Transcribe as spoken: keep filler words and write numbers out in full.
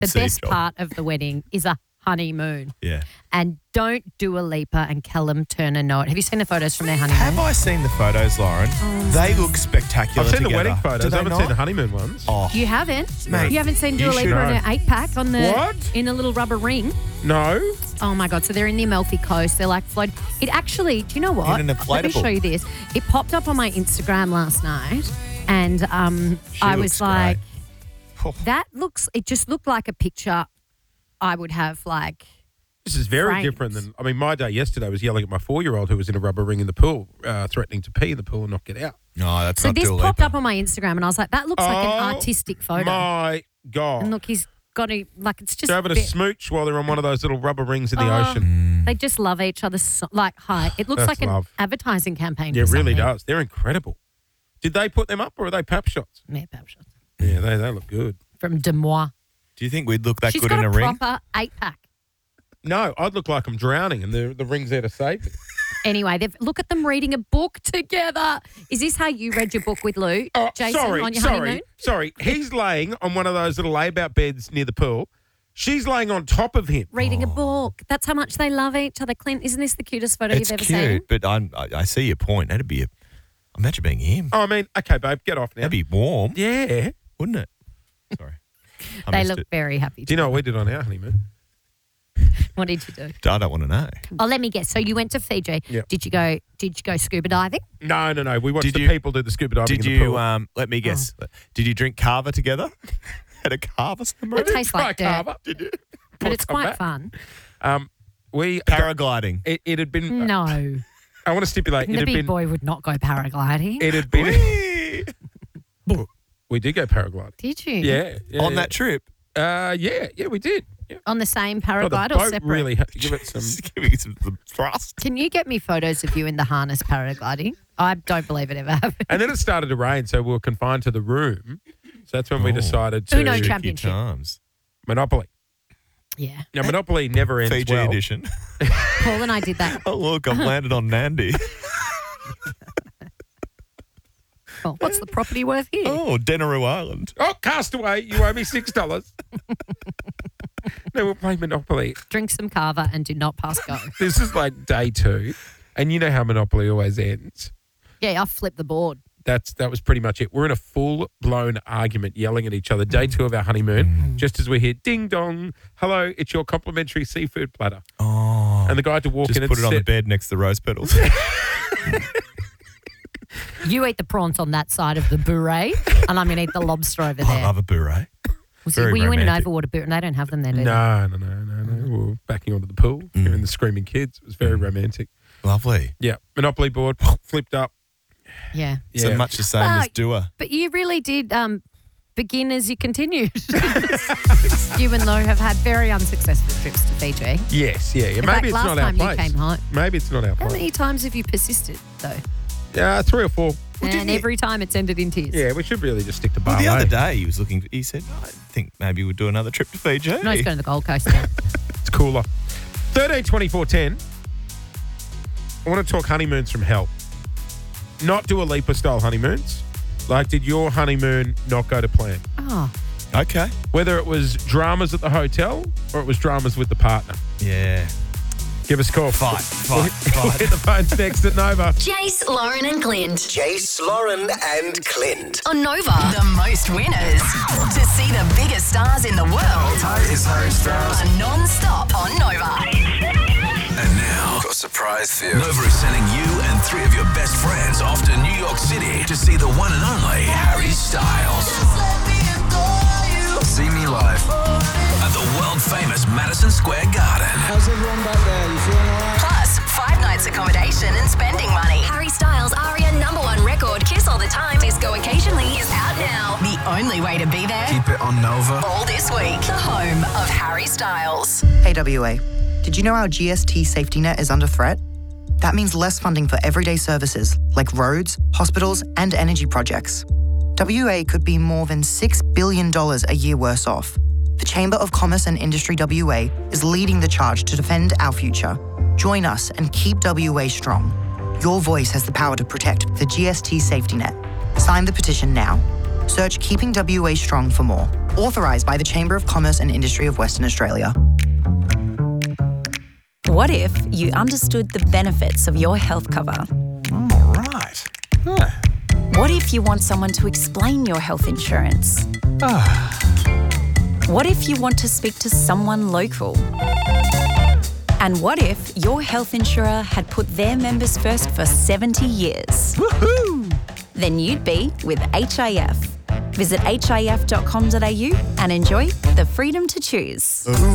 The See, best John. part of the wedding is a honeymoon. Yeah. And don't Dua Lipa and Callum Turner know it. Have you seen the photos from their honeymoon? Have I seen the photos, Lauren? they look spectacular I've seen together. the wedding Do photos. they I haven't not? seen the honeymoon ones. Oh, You haven't? Mate, you haven't seen you Dua should Lipa in know. her eight pack on the What? in a little rubber ring? No. Oh my God! So they're in the Amalfi Coast. They're like floating. It actually, do you know what? In an Let me inflatable. show you this. It popped up on my Instagram last night, and um, She I looks was like, great. that looks. It just looked like a picture I would have like. This is very Frames. different than, I mean, my day yesterday was yelling at my four-year-old who was in a rubber ring in the pool, uh, threatening to pee in the pool and not get out. No, that's So not this Dua popped Lipa. up on my Instagram, and I was like, that looks like Oh, an artistic photo. My God. And look, he's got a like. It's just They're having a bit- smooch while they're on one of those little rubber rings in the Oh. ocean. They just love each other. So, like, hi. It looks That's like an love. advertising campaign. Yeah, it for really something. does. They're incredible. Did they put them up or are they pap shots? Yeah, pap shots Yeah, they, they look good. from Demois. Do you think we'd look that She's good got in a, a ring? proper eight pack. No, I'd look like I'm drowning and the, the ring's there to save me. Anyway, they've, look at them reading a book together. Is this how you read your book with Lou, Oh, Jason, sorry, on your sorry, honeymoon? sorry. He's laying on one of those little layout beds near the pool. She's laying on top of him. Reading a book. That's how much they love each other. Clint, isn't this the cutest photo It's you've ever cute, seen? but I'm, I, I see your point. That'd be a. Imagine being him. Oh, I mean, okay, babe, get off now. That'd be warm, Yeah. wouldn't it? Sorry. I They missed look it. very happy. Do you know what we did on our honeymoon? What did you do? I don't want to know. Oh, let me guess. So you went to Fiji. Yep. Did you go? Did you go scuba diving? No, no, no. We watched Did the you- people do the scuba diving Did in the you, pool. um, let me guess, Oh. did you drink kava together? Had a kava somewhere? It tastes like Try dirt, carver. Did you? but it's Come quite back. fun. Um, we Paragliding. It, it had been. No, I want to stipulate. It the had big been. boy would not go paragliding. It had been. Whee! We did go paragliding. Did you? Yeah, yeah On yeah. that trip. Uh, yeah, yeah, we did. Yeah. On the same Oh, the paraglide or boat separate? really had to give it some. Just giving it some the thrust. Can you get me photos of you in the harness paragliding? I don't believe it ever happened. And then it started to rain, so we were confined to the room. So that's when we Oh. decided to Uno Tricky Championship. times. Monopoly. Yeah. Now Monopoly never ends Fiji well. edition. Paul and I did that. Oh, look, I've landed on Nandi. Well, what's the property worth here? Oh, Denaroo Island. Oh, Castaway, you owe me six dollars. No, we're playing Monopoly. Drink some kava and do not pass go. This is like day two, and you know how Monopoly always ends. Yeah, I flipped the board. That's that was pretty much it. We're in a full blown argument, yelling at each other. Day two of our honeymoon. Just as we hear ding dong, hello, it's your complimentary seafood platter. Oh. And the guy had to walk Just in and put it on the sit. bed next to the rose petals. You eat the prawns on that side of the beret, and I'm going to eat the lobster over I there. love a beret. Was it- very were you in an romantic. overwater boot? And they don't have them there, do they? No, no, no, no, no. We were backing onto the pool, hearing the screaming kids. It was very romantic. Lovely. Yeah, Monopoly board flipped up. Yeah. Yeah. So much the same Ah, as Dua. But you really did um, begin as you continued. You and Lo have had very unsuccessful trips to Fiji. Yes, yeah, yeah. In Maybe fact, it's last not our time you place. came home. Maybe it's not our How place. many times have you persisted, though? Yeah, three or four. and every time it's ended in tears. Yeah, we should really just stick to Well, Bali. the other day he was looking. He said, "I think maybe we'll do another trip to Fiji." No, he's going to the Gold Coast now. It's cooler. thirteen twenty-four ten. I want to talk honeymoons from hell. Not Dua Lipa style honeymoons. Like, did your honeymoon not go to plan? Oh, Okay. Whether it was dramas at the hotel or it was dramas with the partner. Yeah. Give us a call. Fight, fight, We'll fight. hit the phones next at Nova. Jace, Lauren and Clint. Jace, Lauren, and Clint. On Nova, the most winners. To see the biggest stars in the world. Hi, it's Harry Styles. Are non-stop on Nova. And now, got a surprise for you. Nova is sending you and three of your best friends off to New York City to see the one and only Harry Styles. See me live at the world-famous Madison Square Garden. How's everyone back there? You feeling all right? Plus, five nights accommodation and spending money. Harry Styles' Aria number one record, Kiss All the Time, Disco Occasionally, is out now. The only way to be there. Keep it on Nova. All this week. The home of Harry Styles. Hey W A, did you know our G S T safety net is under threat? That means less funding for everyday services like roads, hospitals, and energy projects. W A could be more than six billion dollars a year worse off. The Chamber of Commerce and Industry W A is leading the charge to defend our future. Join us and keep W A strong. Your voice has the power to protect the G S T safety net. Sign the petition now. Search Keeping W A Strong for more. Authorised by the Chamber of Commerce and Industry of Western Australia. What if you understood the benefits of your health cover? All right. Huh. What if you want someone to explain your health insurance? What if you want to speak to someone local? And what if your health insurer had put their members first for seventy years? Woohoo! Then you'd be with H I F. Visit H I F dot com dot A U and enjoy the freedom to choose.